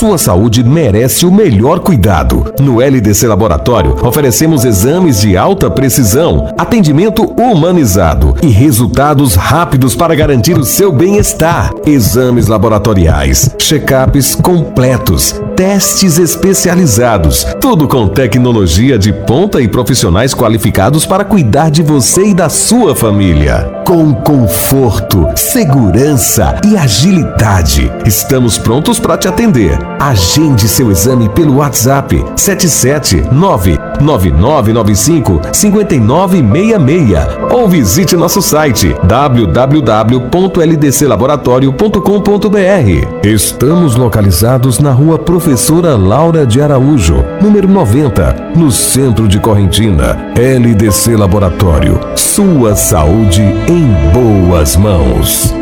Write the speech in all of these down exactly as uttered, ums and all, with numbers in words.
sua saúde merece o melhor cuidado. No L D C Laboratório, oferecemos exames de alta precisão, atendimento humanizado e resultados rápidos para garantir o seu bem-estar. Exames laboratoriais, check-ups completos, testes especializados, tudo com tecnologia de ponta e profissionais qualificados para cuidar de você e da sua família. Com conforto, segurança e agilidade, estamos prontos para te atender. Agende seu exame pelo WhatsApp sete sete nove nove nove nove cinco cinco nove seis seis ou visite nosso site w w w ponto l d c laboratório ponto com ponto b r. Estamos localizados na Rua Professora Laura de Araújo, número noventa, no centro de Correntina. L D C Laboratório, sua saúde em boas mãos.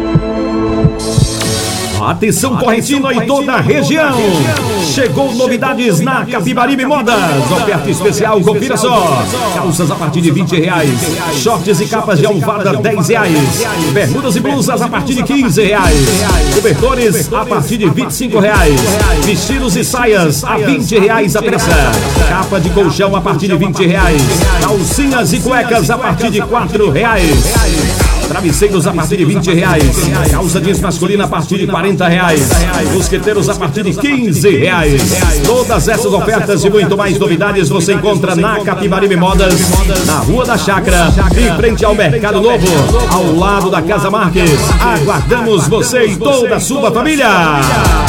Atenção, Correntina e toda a região! Chegou novidades na Capibaribe Modas. Oferta especial, confira só. Calças a partir de vinte reais. Shorts e capas de almofada dez reais. Bermudas e blusas a partir de quinze reais. Cobertores a partir de vinte e cinco reais. Vestidos e saias a vinte reais a peça. Capa de colchão a partir de vinte reais. Calcinhas e cuecas a partir de quatro reais. Travesseiros a partir de vinte reais. Calça jeans masculina a partir de quarenta reais. Mosqueteiros a partir de quinze reais. Todas essas ofertas e muito mais novidades você encontra na Capibaribe Modas, na Rua da Chácara, em frente ao Mercado Novo, ao lado da Casa Marques. Aguardamos você e toda a sua família.